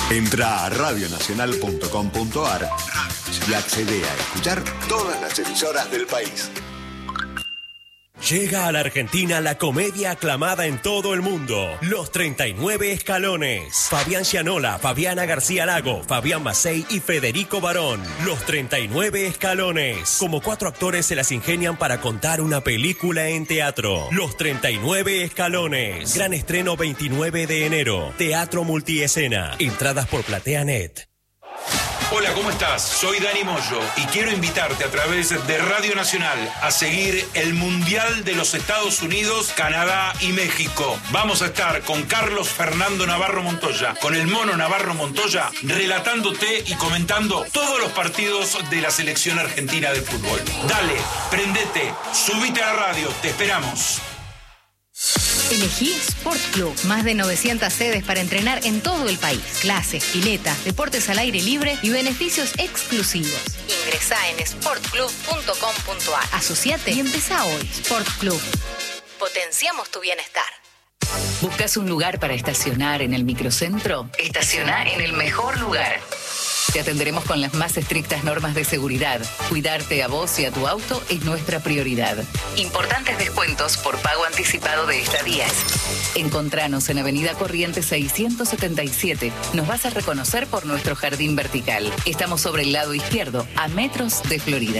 Entra a radionacional.com.ar y accede a escuchar todas las emisoras del país. Llega a la Argentina la comedia aclamada en todo el mundo, Los 39 Escalones. Fabián Gianola, Fabiana García Lago, Fabián Macei y Federico Barón. Los 39 Escalones. Como 4 actores se las ingenian para contar una película en teatro. Los 39 Escalones. Gran estreno 29 de enero. Teatro Multiescena. Entradas por PlateaNet. Hola, ¿cómo estás? Soy Dani Moyo y quiero invitarte a través de Radio Nacional a seguir el Mundial de los Estados Unidos, Canadá y México. Vamos a estar con Carlos Fernando Navarro Montoya, con el Mono Navarro Montoya, relatándote y comentando todos los partidos de la selección argentina de fútbol. Dale, prendete, subite a la radio, te esperamos. Elegí Sport Club. Más de 900 sedes para entrenar en todo el país. Clases, piletas, deportes al aire libre y beneficios exclusivos. Ingresá en sportclub.com.ar. Asociate y empezá hoy. Sport Club. Potenciamos tu bienestar. ¿Buscas un lugar para estacionar en el microcentro? Estaciona en el mejor lugar. Te atenderemos con las más estrictas normas de seguridad. Cuidarte a vos y a tu auto es nuestra prioridad. Importantes descuentos por pago anticipado de estadías. Encontranos en Avenida Corrientes 677. Nos vas a reconocer por nuestro jardín vertical. Estamos sobre el lado izquierdo, a metros de Florida.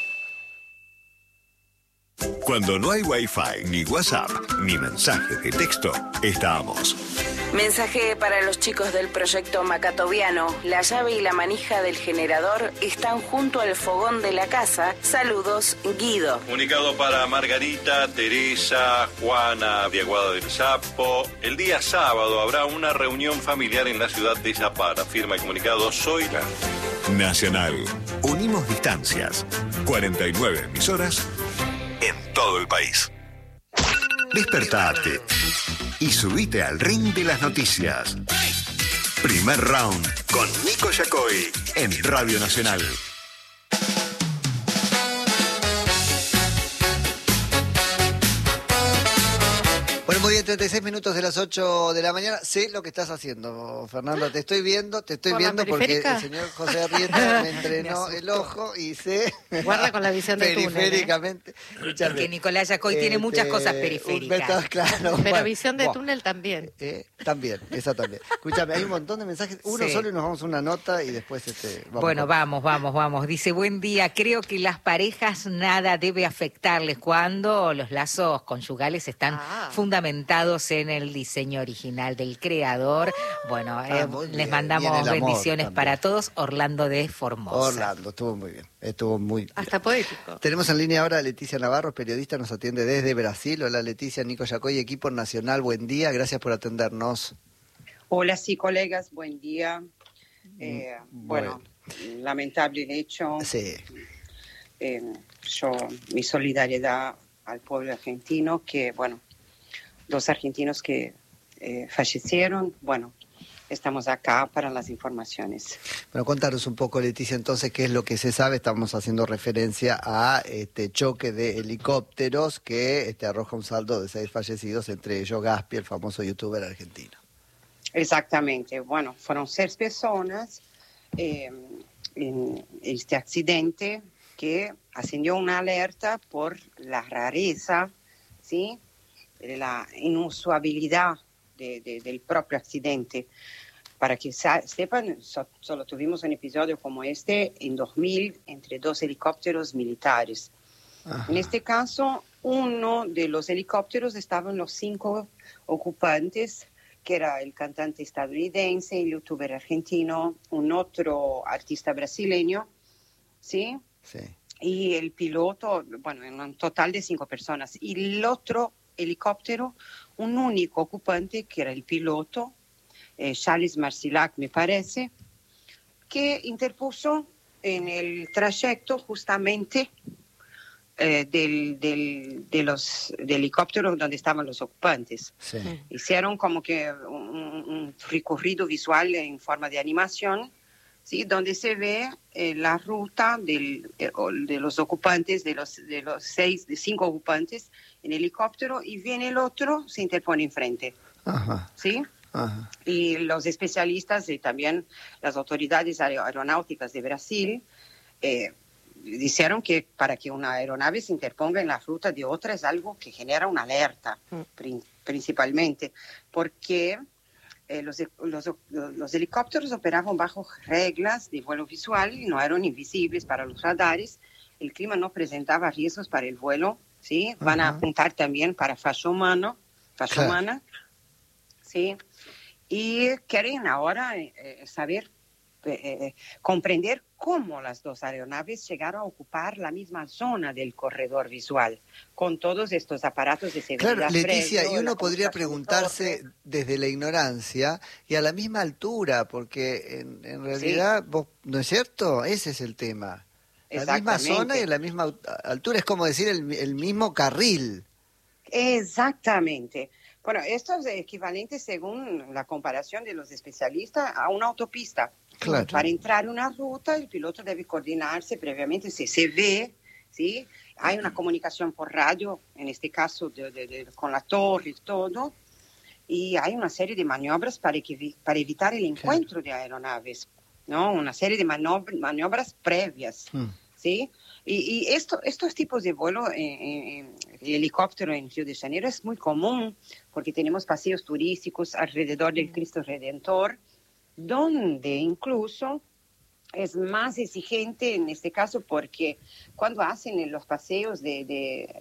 Cuando no hay Wi-Fi, ni WhatsApp, ni mensaje de texto, estamos. Mensaje para los chicos del proyecto Macatoviano. La llave y la manija del generador están junto al fogón de la casa. Saludos, Guido. Comunicado para Margarita, Teresa, Juana, Diaguada del Sapo. El día sábado habrá una reunión familiar en la ciudad de Zapara. Firma el comunicado Zoila. Nacional. Unimos distancias. 49 emisoras en todo el país. Despertate y subite al ring de las noticias. Primer round con Nico Yacoy en Radio Nacional. Bueno, muy bien, 36 minutos de las 8 de la mañana. Sé lo que estás haciendo, Fernando. Te estoy viendo porque el señor José Arrieta me entrenó el ojo y sé... Guarda con la visión de túnel. Periféricamente. Que Nicolás Yacoy tiene muchas cosas periféricas. Claro, pero visión de túnel también. También, esa también. Escúchame, hay un montón de mensajes. Uno solo y nos vamos a una nota y después vamos. Bueno, vamos. Dice, buen día. Creo que las parejas nada debe afectarles cuando los lazos conyugales están fundamentados en el diseño original del creador. Bueno, les mandamos bendiciones para todos. Orlando de Formosa. Orlando, estuvo muy bien. Estuvo muy hasta poético. Tenemos en línea ahora a Leticia Navarro, periodista, nos atiende desde Brasil. Hola Leticia, Nico Yacoy, equipo nacional, buen día, gracias por atendernos. Hola, sí, colegas, buen día. Bueno, lamentable el hecho. Sí. Mi solidaridad al pueblo argentino, que, bueno, 2 argentinos que fallecieron, bueno, estamos acá para las informaciones. Bueno, contanos un poco, Leticia, entonces, qué es lo que se sabe. Estamos haciendo referencia a este choque de helicópteros que arroja un saldo de 6 fallecidos, entre ellos Gaspi, el famoso youtuber argentino. Exactamente. Bueno, fueron 6 personas en este accidente que ascendió una alerta por la rareza, ¿sí?, la inusualidad del propio accidente. Para que sepan, solo tuvimos un episodio como este en 2000 entre 2 helicópteros militares. Ajá. En este caso, uno de los helicópteros estaban los 5 ocupantes, que era el cantante estadounidense, el youtuber argentino, un otro artista brasileño, ¿sí? Sí. Y el piloto, bueno, en un total de 5 personas. Y el otro helicóptero, un único ocupante, que era el piloto, Charles Marcilac, me parece, que interpuso en el trayecto justamente del helicóptero donde estaban los ocupantes. Sí. Hicieron como que un recorrido visual en forma de animación, ¿sí?, donde se ve la ruta de los ocupantes, de los 5 ocupantes en helicóptero, y viene el otro, se interpone enfrente. Ajá. ¿Sí? Ajá. Y los especialistas y también las autoridades aeronáuticas de Brasil dijeron que para que una aeronave se interponga en la ruta de otra es algo que genera una alerta, principalmente, porque los helicópteros operaban bajo reglas de vuelo visual y no eran invisibles para los radares. El clima no presentaba riesgos para el vuelo, ¿sí? Van a apuntar también para falla humana, ¿sí? Y quieren ahora saber, comprender cómo las dos aeronaves llegaron a ocupar la misma zona del corredor visual, con todos estos aparatos de seguridad. Claro, Leticia, previo, y uno podría preguntarse torre, desde la ignorancia y a la misma altura, porque en realidad, vos, ¿no es cierto? Ese es el tema. La misma zona y la misma altura, es como decir el mismo carril. Exactamente. Bueno, esto es equivalente, según la comparación de los especialistas, a una autopista. Claro. Para entrar en una ruta, el piloto debe coordinarse previamente, si se ve, ¿sí? Hay una comunicación por radio, en este caso con la torre y todo, y hay una serie de maniobras para evitar el encuentro de aeronaves, ¿no? Una serie de maniobras previas, ¿sí? Y estos tipos de vuelo en helicóptero en Río de Janeiro es muy común, porque tenemos paseos turísticos alrededor del Cristo Redentor, donde incluso es más exigente en este caso, porque cuando hacen los paseos en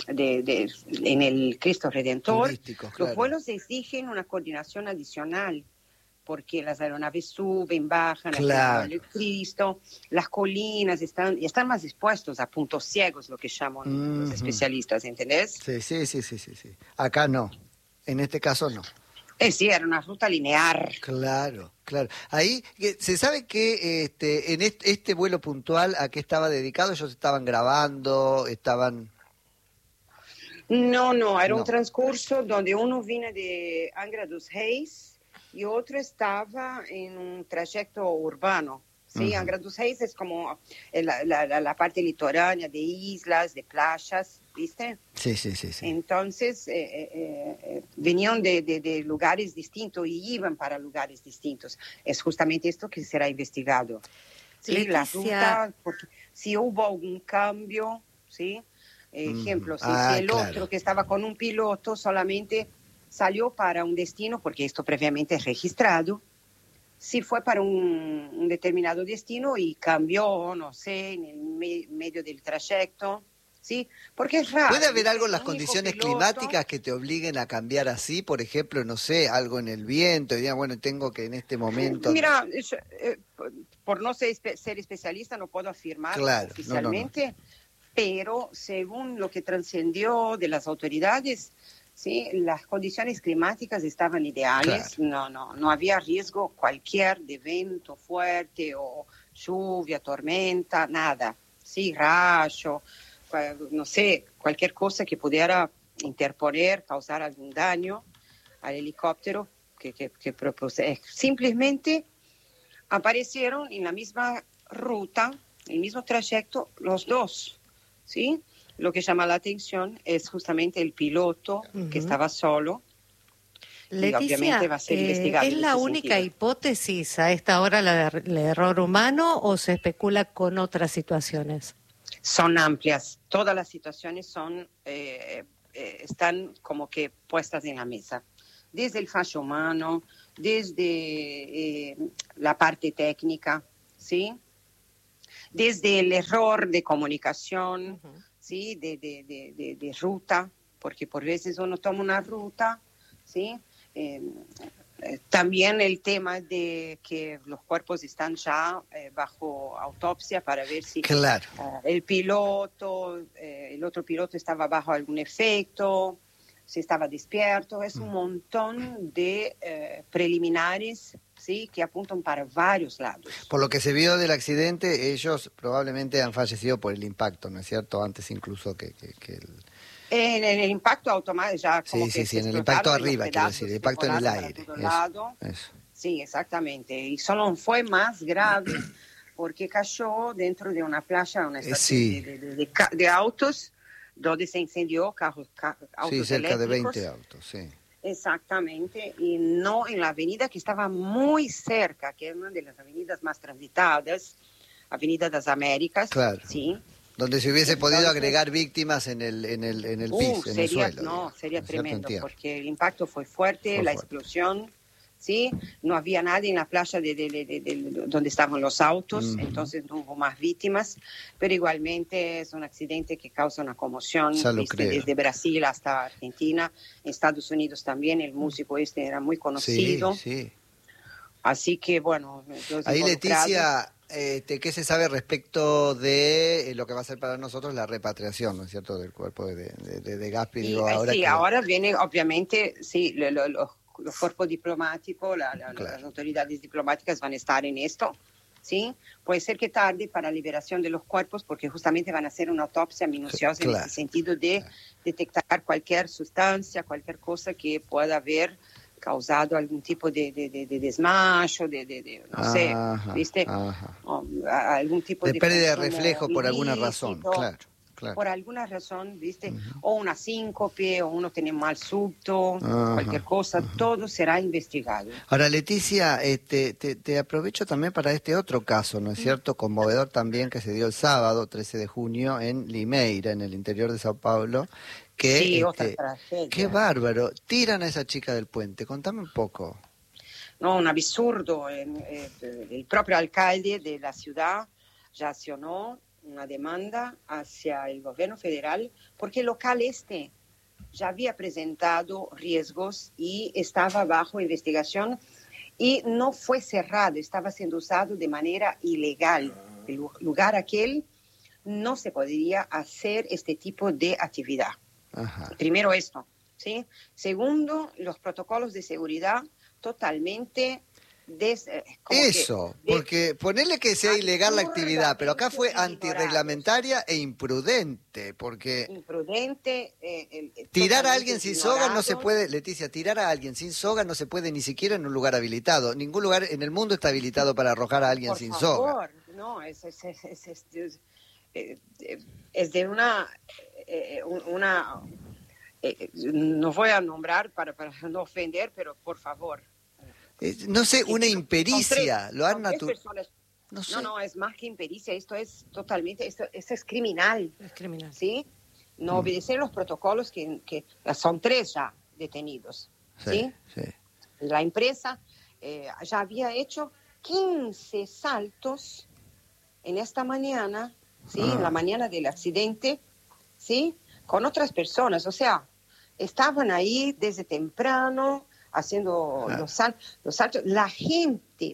el Cristo Redentor, los vuelos exigen una coordinación adicional, porque las aeronaves suben, bajan, alrededor del Cristo, las colinas están más expuestos a puntos ciegos, lo que llaman los especialistas, ¿entendés? Sí. Acá no, en este caso no. Sí, era una ruta lineal. Claro. Ahí, ¿se sabe que en este vuelo puntual a qué estaba dedicado? ¿Ellos estaban grabando? No, era un transcurso donde uno vino de Angra dos Reis y otro estaba en un trayecto urbano. Sí, Angra dos Reis es como la parte litoránea de islas, de playas, ¿viste? Sí. Entonces, venían de lugares distintos y iban para lugares distintos. Es justamente esto que será investigado. Sí, Leticia. La ruta, porque si hubo algún cambio, ¿sí? Ejemplo, si el otro que estaba con un piloto solamente salió para un destino, porque esto previamente es registrado, si fue para un determinado destino y cambió, no sé, en el medio del trayecto, ¿sí? Porque es raro. ¿Puede haber algo en las condiciones climáticas que te obliguen a cambiar así? Por ejemplo, no sé, algo en el viento, y digan, bueno, tengo que en este momento... Mira, por no ser especialista no puedo afirmar oficialmente, pero según lo que trascendió de las autoridades, sí, las condiciones climáticas estaban ideales, no había riesgo cualquier de viento fuerte o lluvia, tormenta, nada, sí, rayo, no sé, cualquier cosa que pudiera interponer, causar algún daño al helicóptero que propuse. Simplemente aparecieron en la misma ruta, el mismo trayecto, los dos, ¿sí? Lo que llama la atención es justamente el piloto que estaba solo. Leticia, y obviamente va a ser investigado. ¿Es la única hipótesis a esta hora el error humano o se especula con otras situaciones? Son amplias. Todas las situaciones están como que puestas en la mesa. Desde el fallo humano, desde la parte técnica, ¿sí? Desde el error de comunicación, ¿sí? De ruta, porque por veces uno toma una ruta, ¿sí? También el tema de que los cuerpos están ya bajo autopsia para ver si el otro piloto estaba bajo algún efecto, si estaba despierto. Es un montón de preliminares, ¿sí? Que apuntan para varios lados. Por lo que se vio del accidente, ellos probablemente han fallecido por el impacto, ¿no es cierto? Antes incluso que el... En el impacto automático ya como que en el impacto arriba, quiero decir, el impacto en el aire. Eso. Sí, exactamente. Y solo fue más grave porque cayó dentro de una playa, una estación de autos, donde se incendió autos cerca eléctricos. de 20 autos, sí. Exactamente, y no en la avenida que estaba muy cerca, que es una de las avenidas más transitadas, Avenida de las Américas, claro. ¿sí? Donde se hubiese podido agregar víctimas en el piso, en el suelo. No, sería ¿no? tremendo, porque el impacto fue fuerte, explosión, ¿sí? No había nadie en la playa donde estaban los autos, entonces no hubo más víctimas, pero igualmente es un accidente que causa una conmoción, desde Brasil hasta Argentina, en Estados Unidos también, el músico era muy conocido. Sí. Así que, bueno, ahí Leticia, ¿qué se sabe respecto de lo que va a ser para nosotros la repatriación, ¿no es cierto?, del cuerpo de Gaspi? Ahora viene, obviamente, los cuerpos diplomáticos, las autoridades diplomáticas van a estar en esto, ¿sí? Puede ser que tarde para la liberación de los cuerpos, porque justamente van a hacer una autopsia minuciosa en el sentido de detectar cualquier sustancia, cualquier cosa que pueda haber causado algún tipo de desmayo, no sé, ¿viste? Algún tipo de pérdida de reflejo por alguna razón, claro. Por alguna razón, ¿viste? O una síncope, o uno tiene mal subto, cualquier cosa, todo será investigado. Ahora, Leticia, te aprovecho también para este otro caso, ¿no es cierto? Conmovedor también, que se dio el sábado, 13 de junio, en Limeira, en el interior de Sao Paulo. Otra tragedia. Qué bárbaro. Tiran a esa chica del puente. Contame un poco. No, un absurdo. El propio alcalde de la ciudad ya accionó una demanda hacia el gobierno federal porque el local ya había presentado riesgos y estaba bajo investigación y no fue cerrado, estaba siendo usado de manera ilegal. El lugar aquel no se podría hacer este tipo de actividad. Primero esto, ¿sí? Segundo, los protocolos de seguridad totalmente porque ponerle que sea ilegal la actividad, pero acá fue antirreglamentaria e imprudente, porque tirar a alguien sin soga no se puede, Leticia, tirar a alguien sin soga no se puede ni siquiera en un lugar habilitado. Ningún lugar en el mundo está habilitado para arrojar a alguien sin soga. No, es de una no voy a nombrar para no ofender, pero por favor. No sé, una impericia, lo han naturalizado. No, es más que impericia, esto es totalmente, esto es criminal. Es criminal. ¿Sí? No obedecer los protocolos que son 3 ya detenidos. ¿Sí? La empresa ya había hecho 15 saltos en esta mañana, ¿sí? En la mañana del accidente, ¿sí? Con otras personas, o sea, estaban ahí desde temprano haciendo los saltos. La gente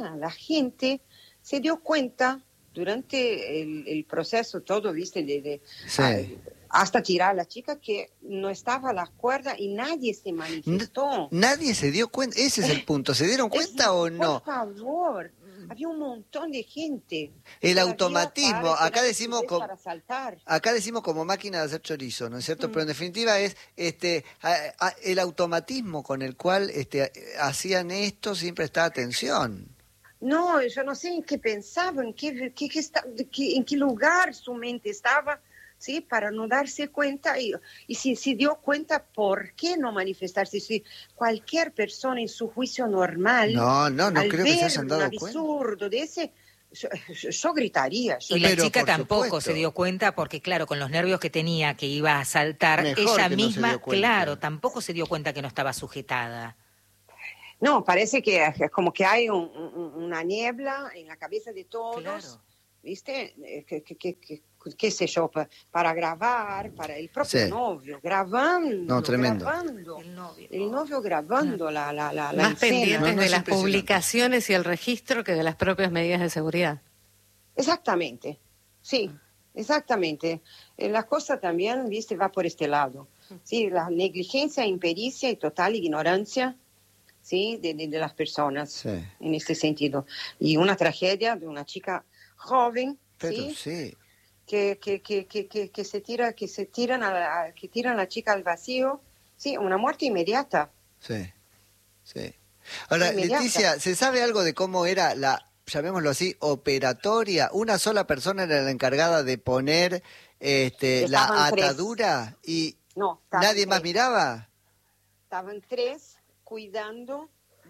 se dio cuenta durante el proceso todo, ¿viste? Hasta tirar a la chica que no estaba a la cuerda y nadie se manifestó. Nadie se dio cuenta, ese es el punto. ¿Se dieron cuenta o no? Por favor, había un montón de gente. El automatismo, acá decimos como máquina de hacer chorizo, ¿no es cierto? Pero en definitiva es el automatismo con el cual hacían esto sin prestar atención. No, yo no sé en qué pensaban, en qué lugar su mente estaba, ¿sí? Para no darse cuenta, y si se dio cuenta, ¿por qué no manifestarse? Si cualquier persona en su juicio normal, no creo que se hayan dado cuenta. Absurdo de ese, yo gritaría. Y la chica tampoco se dio cuenta porque, claro, con los nervios que tenía, que iba a saltar, ella misma, claro, tampoco se dio cuenta que no estaba sujetada. No, parece que es como que hay una niebla en la cabeza de todos, claro. ¿Viste? Qué sé yo, para grabar, para el propio novio, grabando. No, tremendo. El novio grabando la más escena. Pendientes de las publicaciones y el registro que de las propias medidas de seguridad. Exactamente, sí, exactamente. La cosa también, ¿viste? Va por este lado. Sí, la negligencia, impericia y total ignorancia, ¿sí? de las personas, en este sentido. Y una tragedia de una chica joven, ¿sí? Que tiran a la chica al vacío, sí, una muerte inmediata. Sí. Ahora, inmediata. Leticia, ¿se sabe algo de cómo era la, llamémoslo así, operatoria? ¿Una sola persona era la encargada de poner la atadura y nadie más miraba? estaban 3 cuidando,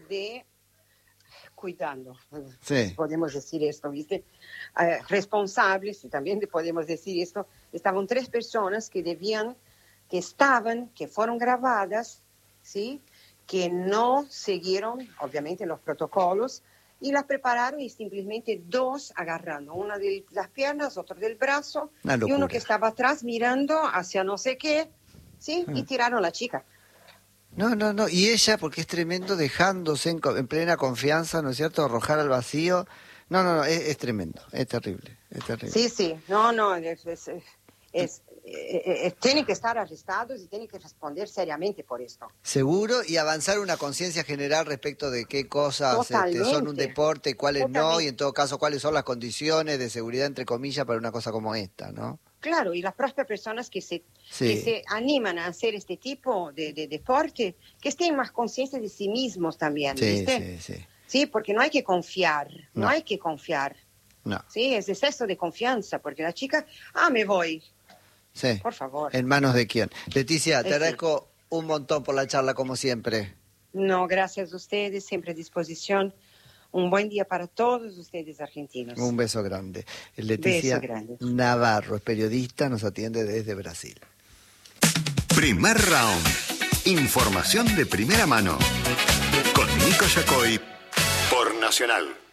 sí. Podemos decir esto, ¿viste? Responsables, y también podemos decir esto, estaban 3 personas que fueron grabadas, ¿sí? Que no siguieron, obviamente, los protocolos, y las prepararon y simplemente 2 agarrando, una de las piernas, otro del brazo, y uno que estaba atrás mirando hacia no sé qué, ¿sí? Y tiraron a la chica. No, y ella, porque es tremendo, dejándose en plena confianza, ¿no es cierto?, arrojar al vacío. No, es tremendo, es terrible. Sí, no, tienen que estar arrestados y tienen que responder seriamente por esto. Seguro, y avanzar una conciencia general respecto de qué cosas son un deporte y cuáles no, y en todo caso cuáles son las condiciones de seguridad, entre comillas, para una cosa como esta, ¿no? Claro, y las propias personas que se animan a hacer este tipo de deporte, que estén más conscientes de sí mismos también, ¿viste? Sí, porque no hay que confiar, no hay que confiar. No. Sí, es exceso de confianza, porque la chica, me voy. Sí. Por favor. ¿En manos de quién? Leticia, te agradezco un montón por la charla, como siempre. No, gracias a ustedes, siempre a disposición. Un buen día para todos ustedes argentinos. Un beso grande. Leticia Navarro es periodista, nos atiende desde Brasil. Primer round. Información de primera mano. Con Nico Yacoy por Nacional.